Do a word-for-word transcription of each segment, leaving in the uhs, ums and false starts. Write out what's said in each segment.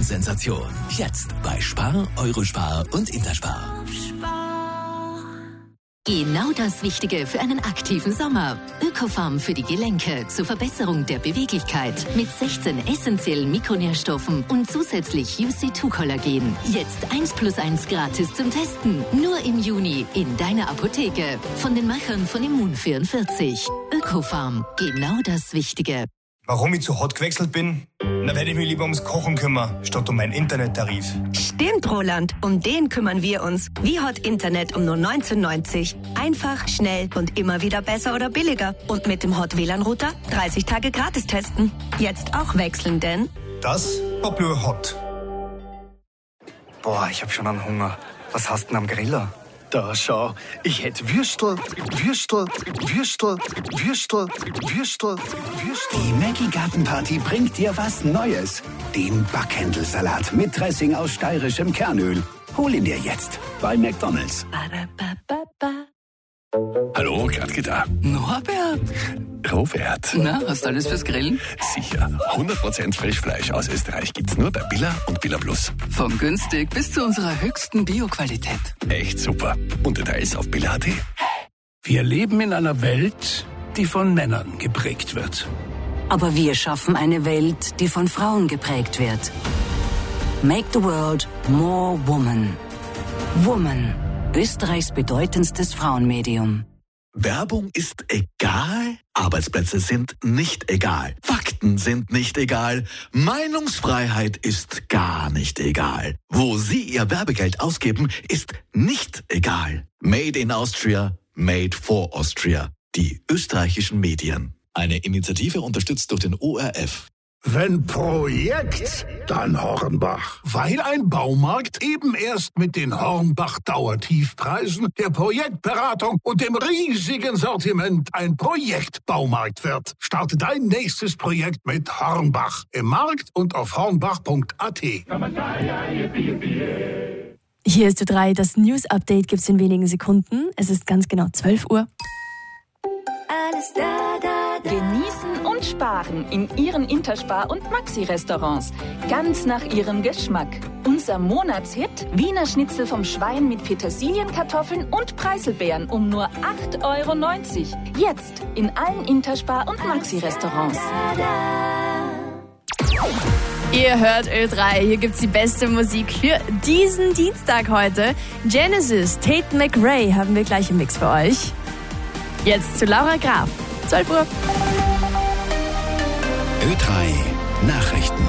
Sensation. Jetzt bei Spar, Eurospar und Interspar. Genau das Wichtige für einen aktiven Sommer. Ökofarm für die Gelenke zur Verbesserung der Beweglichkeit mit sechzehn essentiellen Mikronährstoffen und zusätzlich U C zwei Kollagen. Jetzt eins plus eins gratis zum Testen. Nur im Juni in deiner Apotheke. Von den Machern von Immun vierundvierzig. Ökofarm. Genau das Wichtige. Warum ich zu Hot gewechselt bin? Na, werde ich mich lieber ums Kochen kümmern, statt um meinen Internettarif. Stimmt, Roland. Um den kümmern wir uns. Wie Hot Internet um nur neunzehn neunzig. Einfach, schnell und immer wieder besser oder billiger. Und mit dem Hot W L A N-Router dreißig Tage gratis testen. Jetzt auch wechseln, denn... Das war Blue Hot. Boah, ich hab schon einen Hunger. Was hast du denn am Griller? Da, schau. Ich hätte Würstel, Würstel, Würstel, Würstel, Würstel, Würstel. Die Maggi Gartenparty bringt dir was Neues. Den Backhändelsalat mit Dressing aus steirischem Kernöl. Hol ihn dir jetzt bei McDonald's. Hallo, Gradke da. Norbert. Robert. Na, hast du alles fürs Grillen? Sicher. hundert Prozent Frischfleisch aus Österreich gibt's nur bei Billa und Billa Plus. Von günstig bis zu unserer höchsten Bioqualität. Echt super. Und Details auf billa punkt at. Wir leben in einer Welt, die von Männern geprägt wird. Aber wir schaffen eine Welt, die von Frauen geprägt wird. Make the world more woman. Woman. Österreichs bedeutendstes Frauenmedium. Werbung ist egal, Arbeitsplätze sind nicht egal, Fakten sind nicht egal, Meinungsfreiheit ist gar nicht egal. Wo Sie Ihr Werbegeld ausgeben, ist nicht egal. Made in Austria, made for Austria. Die österreichischen Medien. Eine Initiative unterstützt durch den O R F. Wenn Projekt, dann Hornbach. Weil ein Baumarkt eben erst mit den Hornbach-Dauertiefpreisen, der Projektberatung und dem riesigen Sortiment ein Projektbaumarkt wird. Starte dein nächstes Projekt mit Hornbach. Im Markt und auf hornbach punkt a t. Hier ist Ö drei, das News-Update gibt es in wenigen Sekunden. Es ist ganz genau zwölf Uhr. Alles da, da, da. Genießen und sparen in Ihren Interspar- und Maxi-Restaurants. Ganz nach Ihrem Geschmack. Unser Monatshit: Wiener Schnitzel vom Schwein mit Petersilienkartoffeln und Preiselbeeren um nur acht Euro neunzig. Jetzt in allen Interspar- und Maxi-Restaurants. Ihr hört Ö drei, hier gibt's die beste Musik für diesen Dienstag heute. Genesis, Tate McRae haben wir gleich im Mix für euch. Jetzt zu Laura Graf, zwölf Uhr. Ö drei Nachrichten.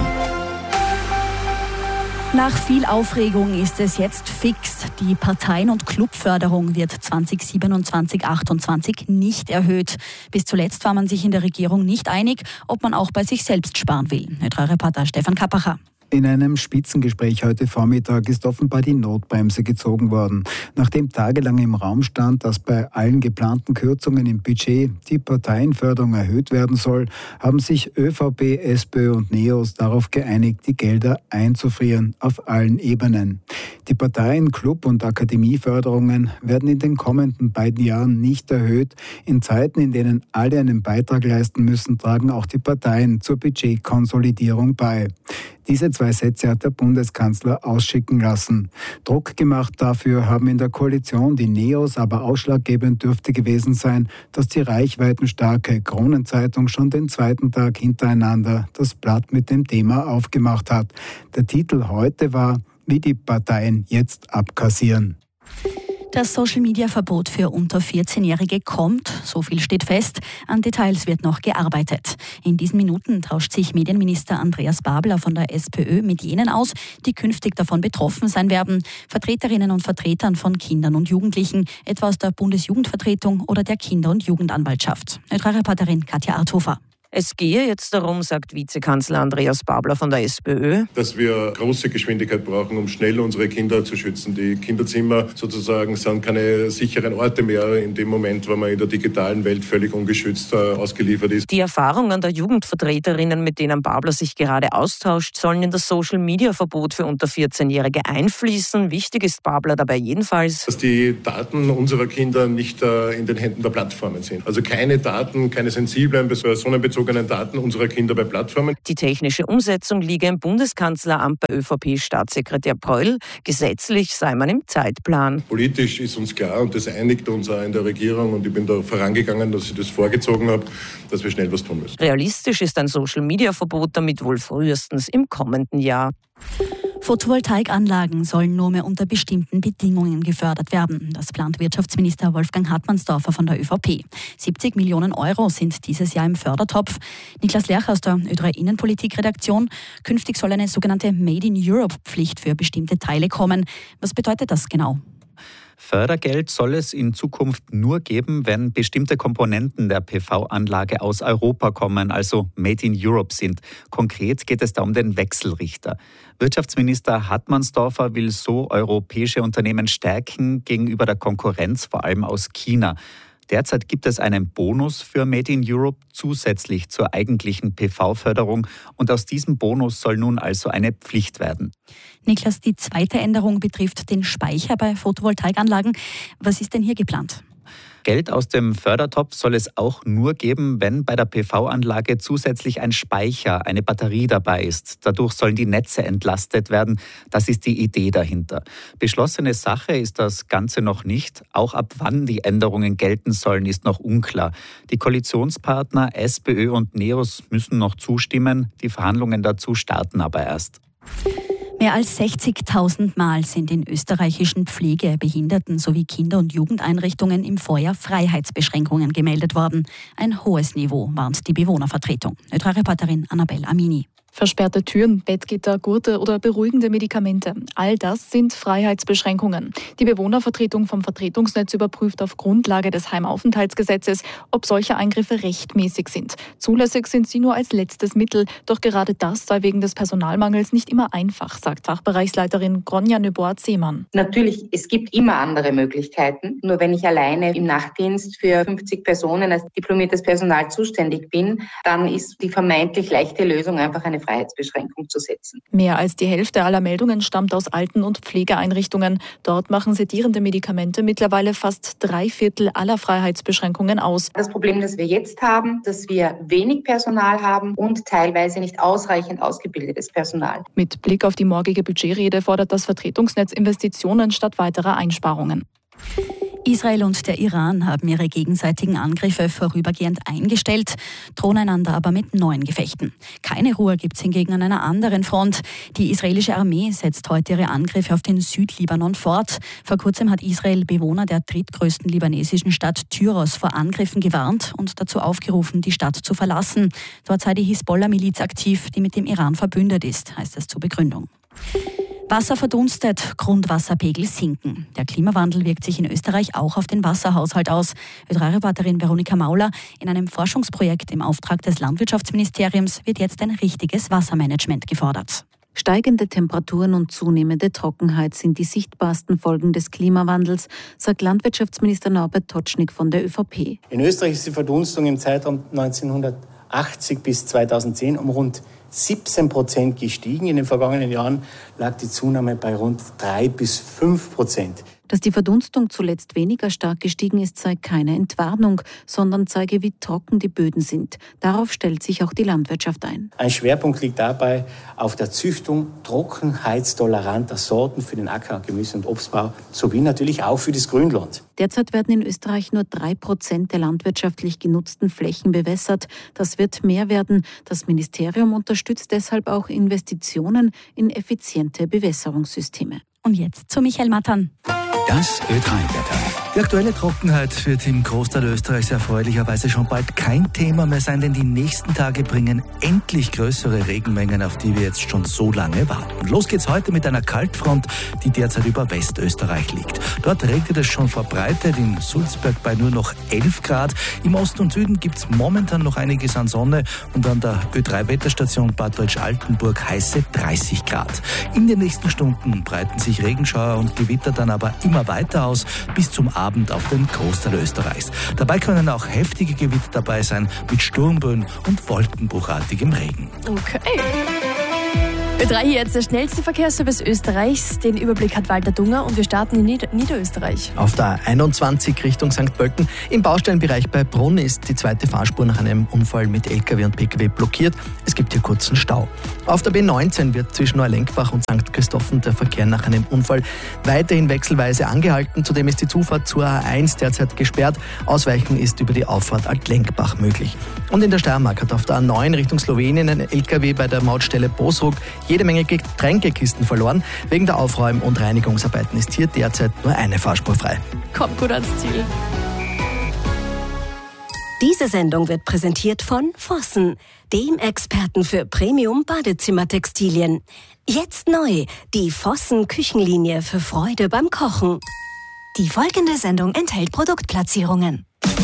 Nach viel Aufregung ist es jetzt fix. Die Parteien- und Clubförderung wird zwanzig siebenundzwanzig achtundzwanzig nicht erhöht. Bis zuletzt war man sich in der Regierung nicht einig, ob man auch bei sich selbst sparen will. Ö drei Reporter Stefan Kappacher. In einem Spitzengespräch heute Vormittag ist offenbar die Notbremse gezogen worden. Nachdem tagelang im Raum stand, dass bei allen geplanten Kürzungen im Budget die Parteienförderung erhöht werden soll, haben sich ÖVP, SPÖ und NEOS darauf geeinigt, die Gelder einzufrieren auf allen Ebenen. Die Parteien-, Club- und Akademieförderungen werden in den kommenden beiden Jahren nicht erhöht. In Zeiten, in denen alle einen Beitrag leisten müssen, tragen auch die Parteien zur Budgetkonsolidierung bei. Diese zwei Sätze hat der Bundeskanzler ausschicken lassen. Druck gemacht dafür haben in der Koalition die Neos, aber ausschlaggebend dürfte gewesen sein, dass die reichweitenstarke Kronenzeitung schon den zweiten Tag hintereinander das Blatt mit dem Thema aufgemacht hat. Der Titel heute war: Wie die Parteien jetzt abkassieren. Das Social-Media-Verbot für unter vierzehnjährige kommt, so viel steht fest. An Details wird noch gearbeitet. In diesen Minuten tauscht sich Medienminister Andreas Babler von der SPÖ mit jenen aus, die künftig davon betroffen sein werden. Vertreterinnen und Vertretern von Kindern und Jugendlichen, etwa aus der Bundesjugendvertretung oder der Kinder- und Jugendanwaltschaft. Ö drei Reporterin Katja Arthofer. Es gehe jetzt darum, sagt Vizekanzler Andreas Babler von der SPÖ, dass wir große Geschwindigkeit brauchen, um schnell unsere Kinder zu schützen. Die Kinderzimmer sozusagen sind keine sicheren Orte mehr in dem Moment, wo man in der digitalen Welt völlig ungeschützt äh, ausgeliefert ist. Die Erfahrungen der Jugendvertreterinnen, mit denen Babler sich gerade austauscht, sollen in das Social-Media-Verbot für unter vierzehnjährige einfließen. Wichtig ist Babler dabei jedenfalls, dass die Daten unserer Kinder nicht äh, in den Händen der Plattformen sind. Also keine Daten, keine sensiblen, personenbezogenen personenbezogenen Daten unserer Kinder bei Plattformen. Die technische Umsetzung liege im Bundeskanzleramt bei ÖVP-Staatssekretär Pröll. Gesetzlich sei man im Zeitplan. Politisch ist uns klar und das einigt uns auch in der Regierung und ich bin da vorangegangen, dass ich das vorgezogen habe, dass wir schnell was tun müssen. Realistisch ist ein Social-Media-Verbot damit wohl frühestens im kommenden Jahr. Photovoltaikanlagen sollen nur mehr unter bestimmten Bedingungen gefördert werden. Das plant Wirtschaftsminister Wolfgang Hartmannsdorfer von der ÖVP. siebzig Millionen Euro sind dieses Jahr im Fördertopf. Niklas Lerch aus der Ö drei Innenpolitik-Redaktion. Künftig soll eine sogenannte Made-in-Europe-Pflicht für bestimmte Teile kommen. Was bedeutet das genau? Fördergeld soll es in Zukunft nur geben, wenn bestimmte Komponenten der P V-Anlage aus Europa kommen, also Made in Europe sind. Konkret geht es da um den Wechselrichter. Wirtschaftsminister Hartmannsdorfer will so europäische Unternehmen stärken gegenüber der Konkurrenz, vor allem aus China. Derzeit gibt es einen Bonus für Made in Europe zusätzlich zur eigentlichen P V-Förderung und aus diesem Bonus soll nun also eine Pflicht werden. Niklas, die zweite Änderung betrifft den Speicher bei Photovoltaikanlagen. Was ist denn hier geplant? Geld aus dem Fördertopf soll es auch nur geben, wenn bei der P V-Anlage zusätzlich ein Speicher, eine Batterie dabei ist. Dadurch sollen die Netze entlastet werden. Das ist die Idee dahinter. Beschlossene Sache ist das Ganze noch nicht. Auch ab wann die Änderungen gelten sollen, ist noch unklar. Die Koalitionspartner SPÖ und NEOS müssen noch zustimmen. Die Verhandlungen dazu starten aber erst. Mehr als sechzigtausend Mal sind in österreichischen Pflege-, Behinderten- sowie Kinder- und Jugendeinrichtungen im Vorjahr Freiheitsbeschränkungen gemeldet worden. Ein hohes Niveau, warnt die Bewohnervertretung. Ö drei Reporterin Annabelle Amini. Versperrte Türen, Bettgitter, Gurte oder beruhigende Medikamente. All das sind Freiheitsbeschränkungen. Die Bewohnervertretung vom Vertretungsnetz überprüft auf Grundlage des Heimaufenthaltsgesetzes, ob solche Eingriffe rechtmäßig sind. Zulässig sind sie nur als letztes Mittel. Doch gerade das sei wegen des Personalmangels nicht immer einfach, sagt Fachbereichsleiterin Gronja Nöboa-Zehmann. Natürlich, es gibt immer andere Möglichkeiten. Nur wenn ich alleine im Nachtdienst für fünfzig Personen als diplomiertes Personal zuständig bin, dann ist die vermeintlich leichte Lösung einfach eine Freiheitsbeschränkung zu setzen. Mehr als die Hälfte aller Meldungen stammt aus Alten- und Pflegeeinrichtungen. Dort machen sedierende Medikamente mittlerweile fast drei Viertel aller Freiheitsbeschränkungen aus. Das Problem, das wir jetzt haben, dass wir wenig Personal haben und teilweise nicht ausreichend ausgebildetes Personal. Mit Blick auf die morgige Budgetrede fordert das Vertretungsnetz Investitionen statt weiterer Einsparungen. Israel und der Iran haben ihre gegenseitigen Angriffe vorübergehend eingestellt, drohen einander aber mit neuen Gefechten. Keine Ruhe gibt es hingegen an einer anderen Front. Die israelische Armee setzt heute ihre Angriffe auf den Südlibanon fort. Vor kurzem hat Israel Bewohner der drittgrößten libanesischen Stadt Tyros vor Angriffen gewarnt und dazu aufgerufen, die Stadt zu verlassen. Dort sei die Hisbollah-Miliz aktiv, die mit dem Iran verbündet ist, heißt es zur Begründung. Wasser verdunstet, Grundwasserpegel sinken. Der Klimawandel wirkt sich in Österreich auch auf den Wasserhaushalt aus. Ö drei Reporterin Veronika Mauler, in einem Forschungsprojekt im Auftrag des Landwirtschaftsministeriums wird jetzt ein richtiges Wassermanagement gefordert. Steigende Temperaturen und zunehmende Trockenheit sind die sichtbarsten Folgen des Klimawandels, sagt Landwirtschaftsminister Norbert Totschnig von der ÖVP. In Österreich ist die Verdunstung im Zeitraum neunzehnhundertachtzig bis zweitauszehn um rund siebzehn Prozent gestiegen. In den vergangenen Jahren lag die Zunahme bei rund drei bis fünf Prozent. Dass die Verdunstung zuletzt weniger stark gestiegen ist, sei keine Entwarnung, sondern zeige, wie trocken die Böden sind. Darauf stellt sich auch die Landwirtschaft ein. Ein Schwerpunkt liegt dabei auf der Züchtung trockenheitstoleranter Sorten für den Acker-, Gemüse- und Obstbau sowie natürlich auch für das Grünland. Derzeit werden in Österreich nur drei Prozent der landwirtschaftlich genutzten Flächen bewässert. Das wird mehr werden. Das Ministerium unterstützt deshalb auch Investitionen in effiziente Bewässerungssysteme. Und jetzt zu Michael Mattern. Das Ö drei Wetter. Die aktuelle Trockenheit wird im Großteil Österreichs erfreulicherweise schon bald kein Thema mehr sein, denn die nächsten Tage bringen endlich größere Regenmengen, auf die wir jetzt schon so lange warten. Los geht's heute mit einer Kaltfront, die derzeit über Westösterreich liegt. Dort regnet es schon verbreitet, in Sulzberg bei nur noch elf Grad. Im Osten und Süden gibt's momentan noch einiges an Sonne und an der Ö drei Wetterstation Bad Deutsch-Altenburg heiße dreißig Grad. In den nächsten Stunden breiten sich Regenschauer und Gewitter dann aber immer weiter aus, bis zum Abend auf den Großteil Österreichs. Dabei können auch heftige Gewitter dabei sein, mit Sturmböen und wolkenbruchartigem Regen. Okay. Ö drei hier jetzt der schnellste Verkehrsservice Österreichs. Den Überblick hat Walter Dunger und wir starten in Nieder- Niederösterreich. Auf der A einundzwanzig Richtung Sankt Pölten im Baustellenbereich bei Brunn ist die zweite Fahrspur nach einem Unfall mit L K W und P K W blockiert. Es gibt hier kurzen Stau. Auf der B neunzehn wird zwischen Neulenkbach und Sankt Christophen der Verkehr nach einem Unfall weiterhin wechselweise angehalten. Zudem ist die Zufahrt zur A eins derzeit gesperrt. Ausweichen ist über die Auffahrt Altlenkbach möglich. Und in der Steiermark hat auf der A neun Richtung Slowenien ein L K W bei der Mautstelle Bosruck jede Menge Getränkekisten verloren. Wegen der Aufräum- und Reinigungsarbeiten ist hier derzeit nur eine Fahrspur frei. Kommt gut ans Ziel. Diese Sendung wird präsentiert von Vossen, dem Experten für Premium-Badezimmertextilien. Jetzt neu, die Vossen Küchenlinie für Freude beim Kochen. Die folgende Sendung enthält Produktplatzierungen.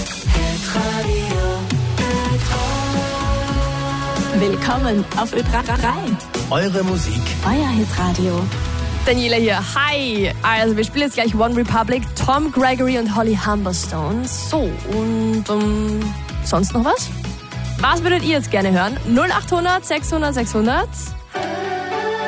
Willkommen auf Ö drei. Eure Musik. Euer Hitradio. Daniela hier, hi! Also wir spielen jetzt gleich One Republic, Tom Gregory und Holly Humberstone. So, und um, sonst noch was? Was würdet ihr jetzt gerne hören? null achthundert sechshundert sechshundert